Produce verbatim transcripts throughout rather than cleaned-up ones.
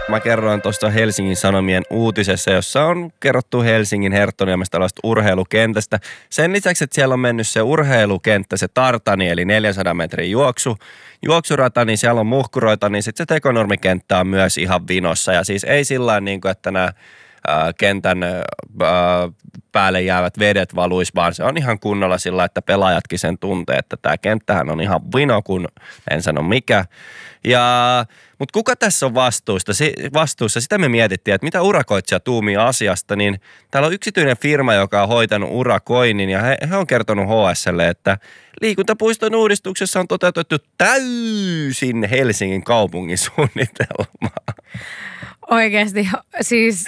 Mä kerroin tuosta Helsingin Sanomien uutisessa, jossa on kerrottu Helsingin Herttoniemestä tällaista urheilukentästä. Sen lisäksi, että siellä on mennyt se urheilukenttä, se tartani, eli neljänsadan metrin juoksu, juoksurata, niin siellä on muhkuroita, niin sitten se tekonurmikenttä on myös ihan vinossa. Ja siis ei sillä niin kuin, että nämä kentän päälle jäävät vedet valuisi, vaan se on ihan kunnolla sillä, että pelaajatkin sen tuntee, että tämä kenttähän on ihan vino, kun en sano mikä. Ja, mutta kuka tässä on vastuusta? vastuussa? Sitä me mietittiin, että mitä urakoitsija tuumii asiasta, niin täällä on yksityinen firma, joka on hoitanut urakoinnin, ja he, he on kertonut H S:lle, että liikuntapuiston uudistuksessa on toteutettu täysin Helsingin kaupungin suunnitelma. Oikeasti, siis...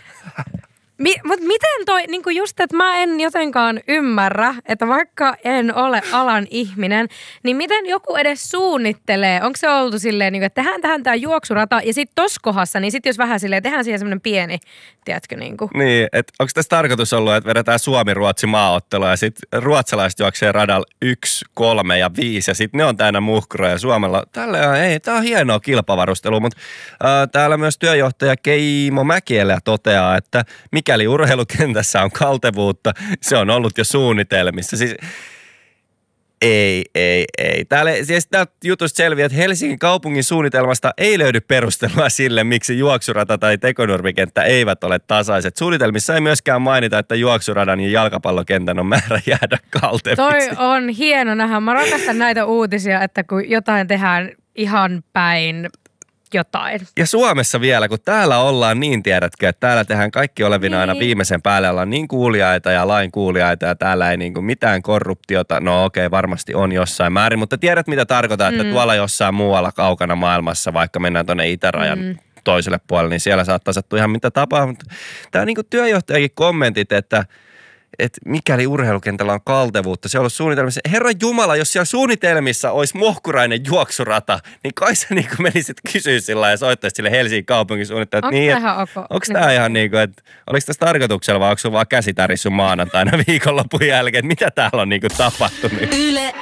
Mi, mutta miten toi, niinku just, että mä en jotenkaan ymmärrä, että vaikka en ole alan ihminen, niin miten joku edes suunnittelee? Onko se oltu silleen, niinku, että tehdään tähän tää juoksurata ja sit tossa kohdassa, niin sit jos vähän silleen, tehdään siihen semmoinen pieni, tiedätkö niinku. Niin, että onko tässä tarkoitus ollut, että vedetään Suomi-Ruotsi maaottelua ja sit ruotsalaiset juoksee radalla yksi, kolme ja viisi ja sit ne on täynnä muhkuroja ja Suomella. Tällä ei, tää on hienoa kilpavarustelua, mutta äh, täällä myös työjohtaja Keimo Mäkielä toteaa, että mikäli urheilukentässä on kaltevuutta, se on ollut jo suunnitelmissa. Siis ei, ei, ei. Täällä, siis täältä jutusta selviää, että Helsingin kaupungin suunnitelmasta ei löydy perustelua sille, miksi juoksurata tai tekonurmikenttä eivät ole tasaiset. Suunnitelmissa ei myöskään mainita, että juoksuradan ja jalkapallokentän on määrä jäädä kalteviksi. Toi on hieno nähdä. Mä rakastan näitä uutisia, että kun jotain tehdään ihan päin jotain. Ja Suomessa vielä, kun täällä ollaan niin, tiedätkö, että täällä tehdään kaikki olevina aina viimeisen päälle, ollaan niin kuuliaita ja lain kuuliaita ja täällä ei niinku mitään korruptiota, no okei, varmasti on jossain määrin, mutta tiedät mitä tarkoittaa, että mm. tuolla jossain muualla kaukana maailmassa, vaikka mennään tuonne itärajan mm. toiselle puolelle, niin siellä saattaa sattua ihan mitä tapaa, mutta tää niinku työjohtajakin kommentit, että että mikäli urheilukentällä on kaltevuutta, se on ollut suunnitelmissa. Herra Jumala, jos siellä suunnitelmissa olisi mohkurainen juoksurata, niin kai sä niin menisit kysyä sillä ja soittaisit sille Helsingin kaupungin suunnittelua. Onko niin, tämä ihan ok? Onko tämä ihan niin kuin, että oliko tässä tarkoituksella vai onko sun vaan käsitärissyt maanantaina viikonlopun jälkeen, että mitä täällä on niin kuin tapahtunut? Yle